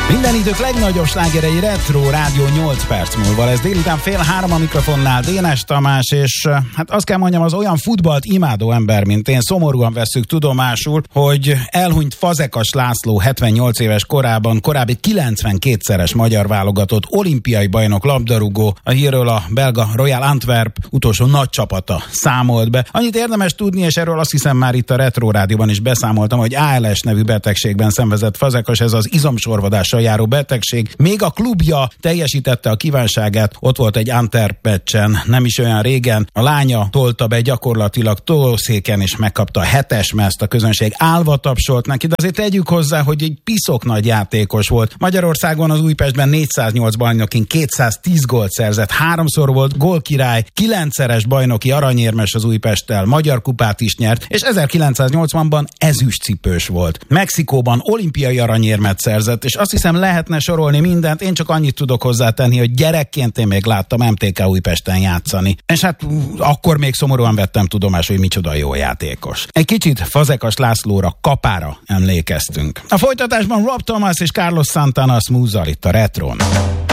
Minden idők legnagyobb slágerei Retro Rádió 8 perc múlva lesz. Délután 2:30 a mikrofonnál Dénes Tamás, és hát azt kell mondjam, az olyan futballt imádó ember, mint én, szomorúan vesszük tudomásul, hogy elhunyt Fazekas László 78 éves korában, korábbi 92-szeres magyar válogatott olimpiai bajnok labdarúgó. A hírről a belga Royal Antwerp utolsó nagy csapata számolt be. Annyit érdemes tudni, és erről azt hiszem már itt a Retro Rádióban is beszámoltam, hogy ALS nevű betegségben szenvezett Fazekas, ez az izomsorvadással járó betegség. Még a klubja teljesítette a kívánságát, ott volt egy Antwerp meccsen, nem is olyan régen. A lánya tolta be gyakorlatilag tolószéken, és megkapta a 7-es mezt, a közönség állva tapsolt neki, de azért tegyük hozzá, hogy egy piszok nagy játékos volt. Magyarországon az Újpestben 408 bajnokin 210 gólt szerzett, 3-szor volt gólkirály, 9-szeres bajnoki aranyérmes az Újpesttel, magyar kupát is nyert, és 1980-ban ezüstcipős volt. Mexikóban olimpiai aranyérmet szerzett, és azt hiszem lehetne sorolni mindent, én csak annyit tudok hozzátenni, hogy gyerekként én még láttam MTK Újpesten játszani. És hát akkor még szomorúan vettem tudomásul, hogy micsoda jó játékos. Egy kicsit Fazekas Lászlóra, kapára emlékeztünk. A folytatásban Rob Thomas és Carlos Santana Smooth-zal itt a Retron.